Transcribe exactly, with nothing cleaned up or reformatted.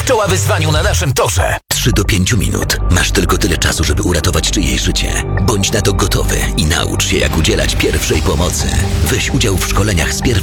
czoła wyzwaniu na naszym torze. trzy do pięciu minut. Masz tylko tyle czasu, żeby uratować czyjeś życie. Bądź na to gotowy i naucz się, jak udzielać pierwszej pomocy. Weź udział w szkoleniach z pierwszej